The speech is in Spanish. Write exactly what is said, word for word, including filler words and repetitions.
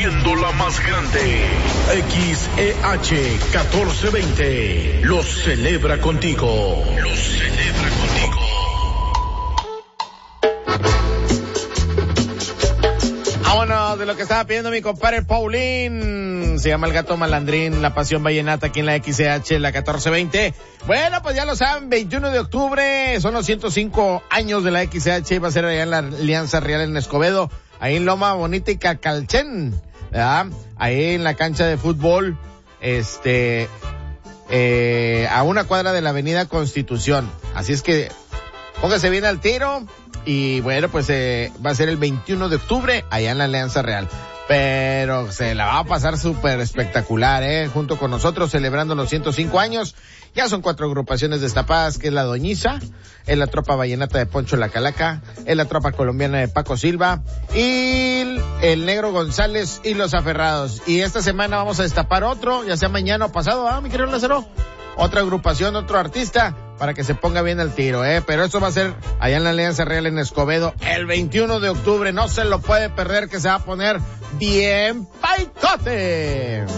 haciendo la más grande. X E H catorce veinte los celebra contigo. Los celebra contigo. Vámonos de lo que estaba pidiendo mi compadre Paulín. Se llama El Gato Malandrín, la pasión vallenata aquí en la X E H, la catorce veinte. Bueno, pues ya lo saben, veintiuno de octubre, son los ciento cinco años de la X E H, va a ser allá en la Alianza Real en Escobedo, ahí en Loma Bonita y Cacalchen, ¿verdad? Ahí en la cancha de fútbol, este, eh, a una cuadra de la Avenida Constitución. Así es que, póngase bien al tiro. Y bueno, pues eh, va a ser el veintiuno de octubre allá en la Alianza Real. Pero se la va a pasar súper espectacular, ¿eh? Junto con nosotros celebrando los ciento cinco años. Ya son cuatro agrupaciones destapadas, que es la Doñiza, es la Tropa Vallenata de Poncho La Calaca, es la Tropa Colombiana de Paco Silva y el, el Negro González y los Aferrados. Y esta semana vamos a destapar otro, ya sea mañana o pasado, ¿ah, mi querido Lázaro? Otra agrupación, otro artista, para que se ponga bien al tiro, ¿eh? Pero esto va a ser allá en la Alianza Real en Escobedo el veintiuno de octubre. No se lo puede perder, que se va a poner bien paicote.